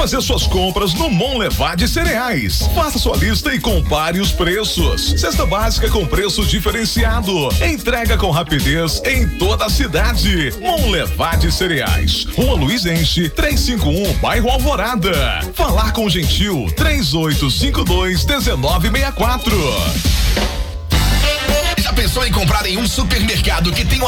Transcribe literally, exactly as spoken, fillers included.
fazer suas compras no Monlevade Cereais. Faça sua lista e compare os preços. Cesta básica com preço diferenciado. Entrega com rapidez em toda a cidade. Monlevade Cereais. Rua Luiz Enche, trezentos e cinquenta e um, bairro Alvorada. Falar com o Gentil, três oito cinco dois, um nove seis quatro. Já pensou em comprar em um supermercado que tem